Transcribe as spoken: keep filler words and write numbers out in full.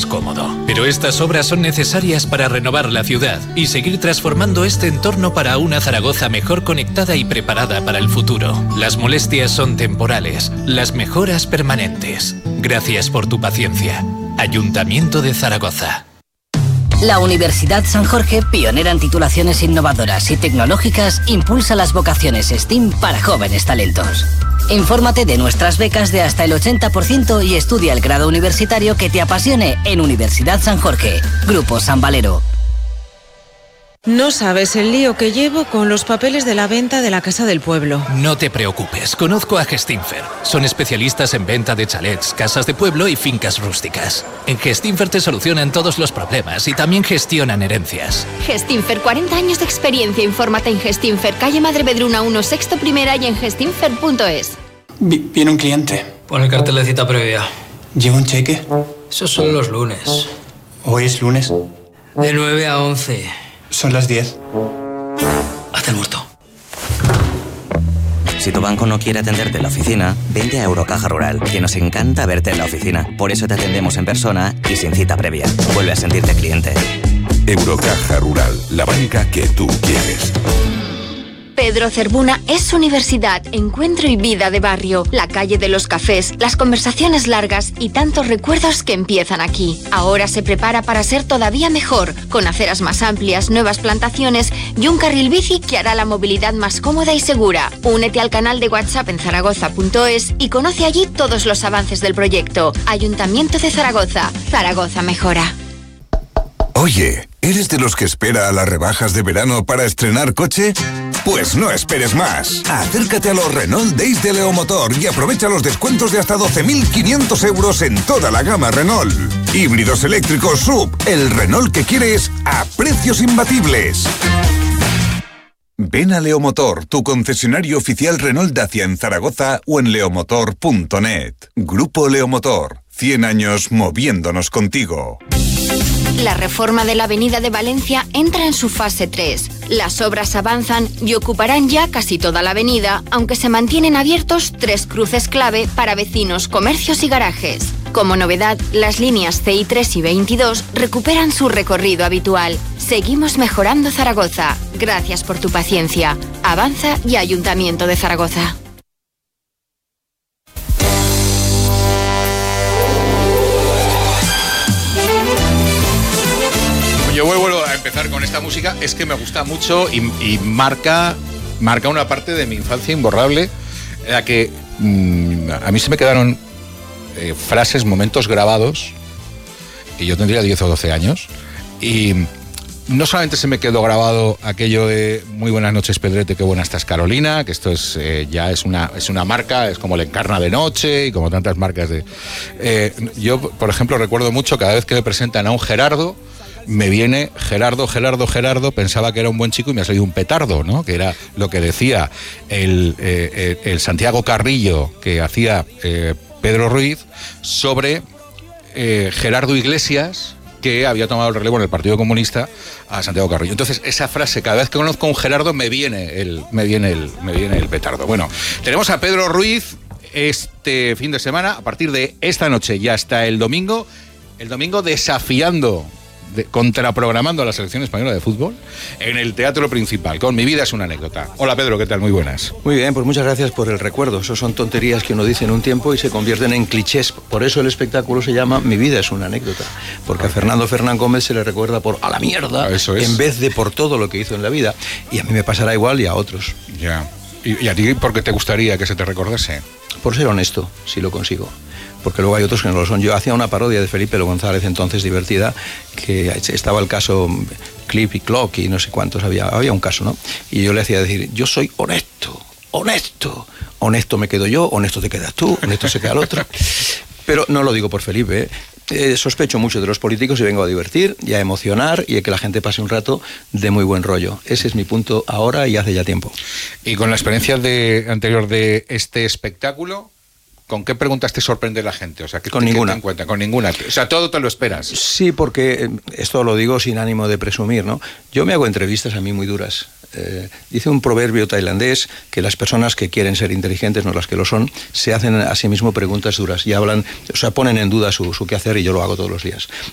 más cómodo. Pero estas obras son necesarias para renovar la ciudad y seguir transformando este entorno para una Zaragoza mejor conectada y preparada para el futuro. Las molestias son temporales, las mejoras permanentes. Gracias por tu paciencia. Ayuntamiento de Zaragoza. La Universidad San Jorge, pionera en titulaciones innovadoras y tecnológicas, impulsa las vocaciones STEAM para jóvenes talentos. Infórmate de nuestras becas de hasta el ochenta por ciento y estudia el grado universitario que te apasione en Universidad San Jorge. Grupo San Valero. No sabes el lío que llevo con los papeles de la venta de la Casa del Pueblo. No te preocupes, conozco a Gestinfer. Son especialistas en venta de chalets, casas de pueblo y fincas rústicas. En Gestinfer te solucionan todos los problemas y también gestionan herencias. Gestinfer, cuarenta años de experiencia. Infórmate en Gestinfer, calle Madre Vedruna uno, sexto primera y en gestinfer punto es. Viene un cliente. Pon el cartel de cita previa. ¿Lleva un cheque? Esos son los lunes. ¿Hoy es lunes? De nueve a once. Son las diez. Hazte el muerto. Si tu banco no quiere atenderte en la oficina, vente a Eurocaja Rural, que nos encanta verte en la oficina. Por eso te atendemos en persona y sin cita previa. Vuelve a sentirte cliente. Eurocaja Rural, la banca que tú quieres. Pedro Cervuna es universidad, encuentro y vida de barrio, la calle de los cafés, las conversaciones largas y tantos recuerdos que empiezan aquí. Ahora se prepara para ser todavía mejor, con aceras más amplias, nuevas plantaciones y un carril bici que hará la movilidad más cómoda y segura. Únete al canal de WhatsApp en zaragoza punto es y conoce allí todos los avances del proyecto. Ayuntamiento de Zaragoza. Zaragoza mejora. Oye, ¿eres de los que espera a las rebajas de verano para estrenar coche? Pues no esperes más. Acércate a los Renault Days de Leomotor y aprovecha los descuentos de hasta doce mil quinientos euros en toda la gama Renault. Híbridos eléctricos S U V, el Renault que quieres a precios imbatibles. Ven a Leomotor, tu concesionario oficial Renault Dacia en Zaragoza o en leomotor punto net. Grupo Leomotor, cien años moviéndonos contigo. La reforma de la Avenida de Valencia entra en su fase tres. Las obras avanzan y ocuparán ya casi toda la avenida, aunque se mantienen abiertos tres cruces clave para vecinos, comercios y garajes. Como novedad, las líneas C I tres y veintidós recuperan su recorrido habitual. Seguimos mejorando Zaragoza. Gracias por tu paciencia. Avanza y Ayuntamiento de Zaragoza. Yo vuelvo a empezar con esta música, es que me gusta mucho y, y marca, marca una parte de mi infancia imborrable, en la que mmm, a mí se me quedaron eh, frases, momentos grabados, y yo tendría diez o doce años, y no solamente se me quedó grabado aquello de muy buenas noches Pedrete, qué buena estás Carolina, que esto es eh, ya es una, es una marca, es como la Encarna de Noche y como tantas marcas de... Eh, yo, por ejemplo, recuerdo mucho cada vez que me presentan a un Gerardo, me viene Gerardo, Gerardo, Gerardo, pensaba que era un buen chico y me ha salido un petardo, ¿no? Que era lo que decía el, eh, el Santiago Carrillo que hacía eh, Pedro Ruiz sobre eh, Gerardo Iglesias, que había tomado el relevo en el Partido Comunista a Santiago Carrillo. Entonces, esa frase, cada vez que conozco a un Gerardo, me viene el, me viene el, me viene el petardo. Bueno, tenemos a Pedro Ruiz este fin de semana, a partir de esta noche y hasta el domingo, el domingo desafiando... De, contraprogramando a la selección española de fútbol en el Teatro Principal, con Mi vida es una anécdota. Hola Pedro, ¿qué tal? Muy buenas. Muy bien, pues muchas gracias por el recuerdo. Eso son tonterías que uno dice en un tiempo y se convierten en clichés. Por eso el espectáculo se llama Mi vida es una anécdota, porque a Fernando Fernán Gómez se le recuerda por a la mierda, eso es, en vez de por todo lo que hizo en la vida. Y a mí me pasará igual y a otros. Ya. ¿Y, y a ti por qué te gustaría que se te recordase? Por ser honesto, si lo consigo. Porque luego hay otros que no lo son. Yo hacía una parodia de Felipe Lo González, entonces divertida, que estaba el caso Clip y Clock y no sé cuántos había, había un caso, ¿no? Y yo le hacía decir, yo soy honesto, honesto, honesto me quedo yo, honesto te quedas tú, honesto se queda el otro. Pero no lo digo por Felipe, ¿eh? Eh, sospecho mucho de los políticos y vengo a divertir y a emocionar y a que la gente pase un rato de muy buen rollo. Ese es mi punto ahora y hace ya tiempo. Y con la experiencia de, anterior de este espectáculo, ¿con qué preguntas te sorprende la gente? O sea, ¿qué, con qué ninguna. te encuentra? Con ninguna. O sea, todo te lo esperas. Sí, porque esto lo digo sin ánimo de presumir, ¿no? Yo me hago entrevistas a mí muy duras. Eh, dice un proverbio tailandés que las personas que quieren ser inteligentes, no las que lo son, se hacen a sí mismo preguntas duras y hablan, o sea, ponen en duda su, su quehacer y yo lo hago todos los días.